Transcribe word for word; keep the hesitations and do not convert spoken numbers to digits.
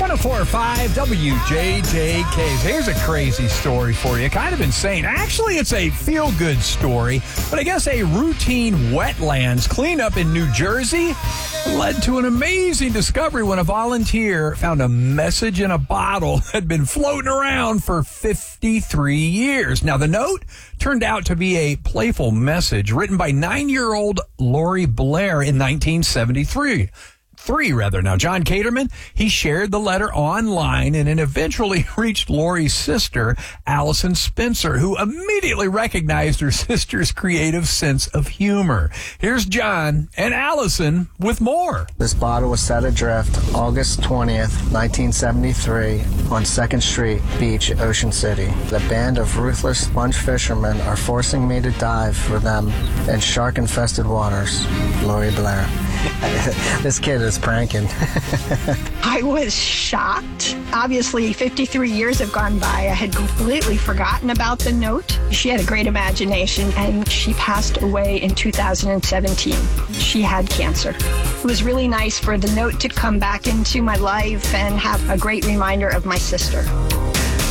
one oh four point five W J J K. Here's a crazy story for you. Kind of insane. Actually, it's a feel-good story, but I guess a routine wetlands cleanup in New Jersey led to an amazing discovery when a volunteer found a message in a bottle that had been floating around for fifty-three years. Now, the note turned out to be a playful message written by nine-year-old Lori Blair in nineteen seventy-three. Three, rather. Now, John Caterman, he shared the letter online, and it eventually reached Lori's sister, Allison Spencer, who immediately recognized her sister's creative sense of humor. Here's John and Allison with more. This bottle was set adrift August twentieth, nineteen seventy-three, on second Street Beach, Ocean City. The band of ruthless sponge fishermen are forcing me to dive for them in shark-infested waters. Lori Blair. This kid is pranking. I was shocked. Obviously, fifty-three years have gone by. I had completely forgotten about the note. She had a great imagination, and she passed away in two thousand seventeen. She had cancer. It was really nice for the note to come back into my life and have a great reminder of my sister.